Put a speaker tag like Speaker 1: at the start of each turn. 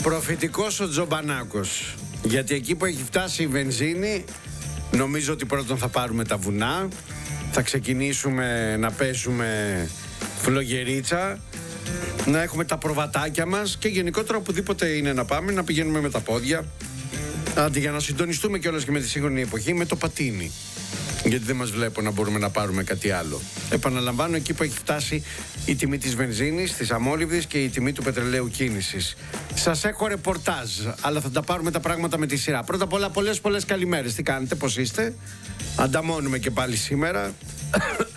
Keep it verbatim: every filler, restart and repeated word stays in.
Speaker 1: Προφητικός ο Τζομπανάκος. Γιατί εκεί που έχει φτάσει η βενζίνη, νομίζω ότι πρώτον θα πάρουμε τα βουνά, θα ξεκινήσουμε να παίζουμε φλογερίτσα, να έχουμε τα προβατάκια μας και γενικότερα οπουδήποτε είναι να πάμε, να πηγαίνουμε με τα πόδια. Αντί για να συντονιστούμε κιόλας και με τη σύγχρονη εποχή, με το πατίνι. Γιατί δεν μας βλέπω να μπορούμε να πάρουμε κάτι άλλο. Επαναλαμβάνω, εκεί που έχει φτάσει η τιμή της βενζίνης, της αμόλυβδης και η τιμή του πετρελαίου κίνησης. Σας έχω ρεπορτάζ, αλλά θα τα πάρουμε τα πράγματα με τη σειρά. Πρώτα απ' όλα, πολλές πολλές καλημέρες. Τι κάνετε, πώς είστε? Ανταμώνουμε και πάλι σήμερα.